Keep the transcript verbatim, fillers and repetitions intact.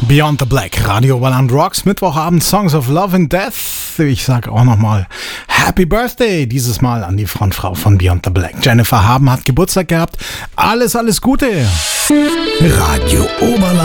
Beyond the Black, Radio Oberland Rocks, Mittwochabend, Songs of Love and Death. Ich sage auch nochmal Happy Birthday, dieses Mal an die Frontfrau von Beyond the Black. Jennifer Haben hat Geburtstag gehabt. Alles, alles Gute. Radio Oberland.